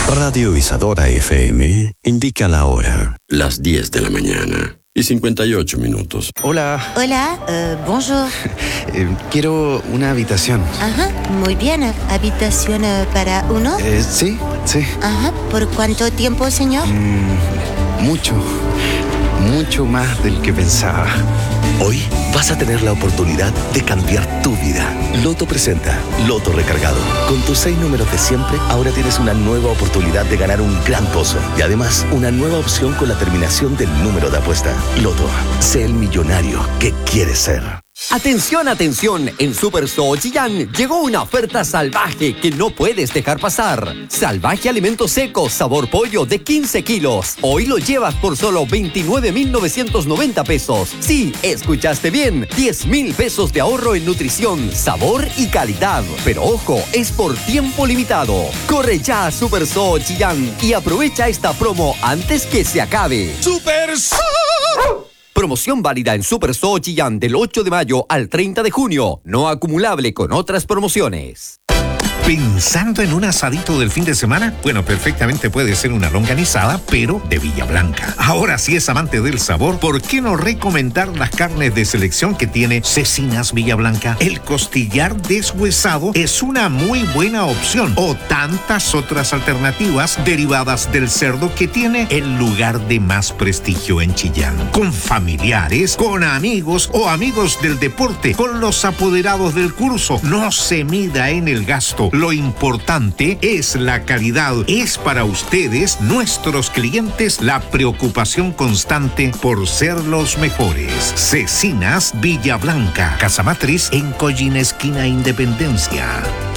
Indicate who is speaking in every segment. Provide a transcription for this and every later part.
Speaker 1: Radio Isadora FM indica la hora.
Speaker 2: Las 10 de la mañana y 58 minutos.
Speaker 3: Hola.
Speaker 4: Hola, bonjour.
Speaker 3: Quiero una habitación.
Speaker 4: Ajá, muy bien. ¿Habitación para uno?
Speaker 3: Sí.
Speaker 4: Ajá, ¿por cuánto tiempo, señor?
Speaker 3: Mucho más del que pensaba.
Speaker 5: Hoy vas a tener la oportunidad de cambiar tu vida. Loto presenta Loto Recargado. Con tus 6 números de siempre, ahora tienes una nueva oportunidad de ganar un gran pozo. Y además, una nueva opción con la terminación del número de apuesta. Loto, sé el millonario que quieres ser.
Speaker 6: ¡Atención, atención! En Super Zoo Chillán llegó una oferta salvaje que no puedes dejar pasar. Salvaje alimento seco, sabor pollo de 15 kilos. Hoy lo llevas por solo 29,990 pesos. Sí, escuchaste bien. 10,000 pesos de ahorro en nutrición, sabor y calidad. Pero ojo, es por tiempo limitado. Corre ya a Super Zoo Chillán y aprovecha esta promo antes que se acabe. ¡Super Zoo! Promoción válida en Super Zoo Chillán del 8 de mayo al 30 de junio. No acumulable con otras promociones.
Speaker 7: ¿Pensando en un asadito del fin de semana? Bueno, perfectamente puede ser una longanizada, pero de Villa Blanca. Ahora, si es amante del sabor, ¿por qué no recomendar las carnes de selección que tiene Cecinas Villa Blanca? El costillar deshuesado es una muy buena opción, o tantas otras alternativas derivadas del cerdo que tiene el lugar de más prestigio en Chillán. Con familiares, con amigos o amigos del deporte, con los apoderados del curso, no se mida en el gasto. Lo importante es la calidad. Es para ustedes, nuestros clientes, la preocupación constante por ser los mejores. Cecinas Villa Blanca, Casa Matriz en Collín, esquina Independencia.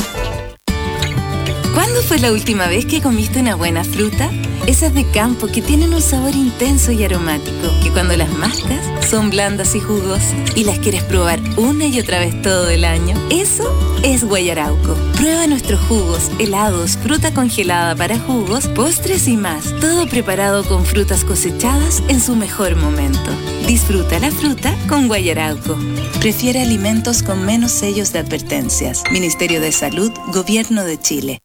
Speaker 8: ¿Cuándo fue la última vez que comiste una buena fruta? Esas de campo que tienen un sabor intenso y aromático, que cuando las mascas son blandas y jugosas y las quieres probar una y otra vez todo el año. Eso es Guayarauco. Prueba nuestros jugos, helados, fruta congelada para jugos, postres y más. Todo preparado con frutas cosechadas en su mejor momento. Disfruta la fruta con Guayarauco. Prefiere alimentos con menos sellos de advertencias. Ministerio de Salud, Gobierno de Chile.